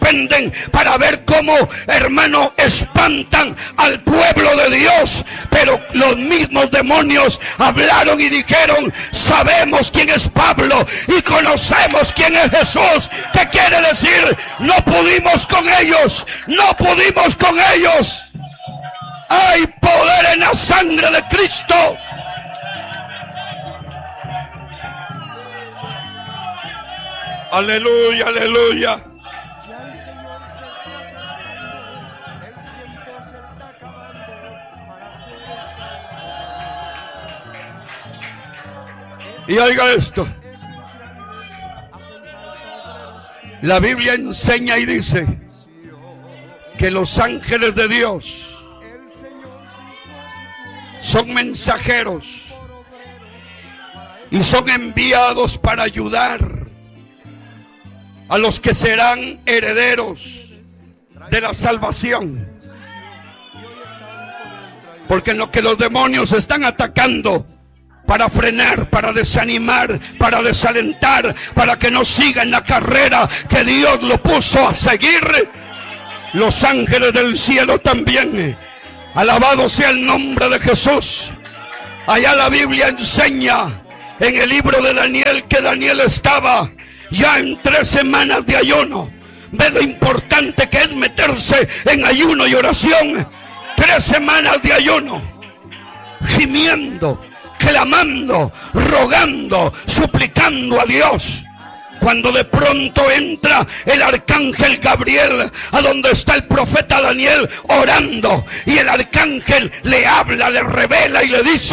dependen para ver cómo, hermano, espantan al pueblo de Dios. Pero los mismos demonios hablaron y dijeron: sabemos quién es Pablo y conocemos quién es Jesús. ¿Qué quiere decir? No pudimos con ellos, no pudimos con ellos. Hay poder en la sangre de Cristo. Aleluya, aleluya. Y oiga esto. La Biblia enseña y dice que los ángeles de Dios son mensajeros y son enviados para ayudar a los que serán herederos de la salvación. Porque en lo que los demonios están atacando para frenar, para desanimar, para desalentar, para que no sigan la carrera que Dios lo puso a seguir, los ángeles del cielo también. Alabado sea el nombre de Jesús. Allá la Biblia enseña en el libro de Daniel que Daniel estaba ya en 3 semanas de ayuno. Ve lo importante que es meterse en ayuno y oración. 3 semanas de ayuno, gimiendo, clamando, rogando, suplicando a Dios. Cuando de pronto entra el arcángel Gabriel a donde está el profeta Daniel orando, y el arcángel le habla, le revela y le dice: